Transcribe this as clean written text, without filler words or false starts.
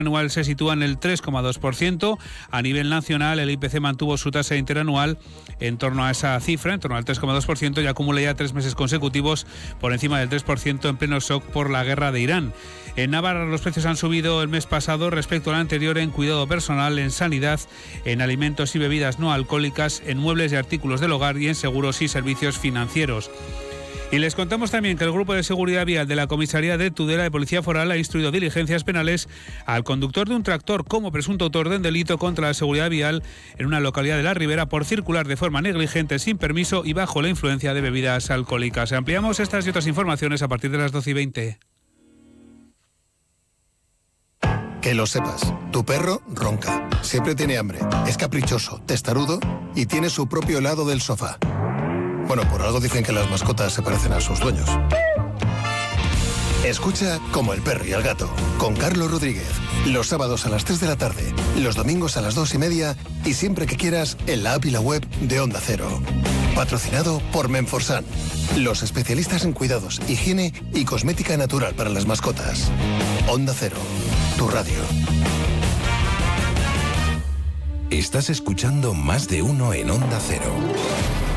anual se sitúa en el 3,2%. A nivel nacional, el IPC mantuvo su tasa interanual en torno a esa cifra, en torno al 3,2%, y acumula ya 3 meses consecutivos por encima del 3% en pleno shock por la guerra de Irán. En Navarra los precios han subido el mes pasado respecto al anterior en cuidado personal, en sanidad, en alimentos y bebidas no alcohólicas, en muebles y artículos del hogar y en seguros y servicios financieros. Y les contamos también que el Grupo de Seguridad Vial de la Comisaría de Tudela de Policía Foral ha instruido diligencias penales al conductor de un tractor como presunto autor del delito contra la seguridad vial en una localidad de La Ribera por circular de forma negligente, sin permiso y bajo la influencia de bebidas alcohólicas. Ampliamos estas y otras informaciones a partir de las 12:20. Que lo sepas, tu perro ronca, siempre tiene hambre, es caprichoso, testarudo y tiene su propio lado del sofá. Bueno, por algo dicen que las mascotas se parecen a sus dueños. Escucha Como el perro y el gato, con Carlos Rodríguez, los sábados a las 3 de la tarde, los domingos a las 2:30 y siempre que quieras en la app y la web de Onda Cero. Patrocinado por Menforsan, los especialistas en cuidados, higiene y cosmética natural para las mascotas. Onda Cero, tu radio. Estás escuchando Más de Uno en Onda Cero.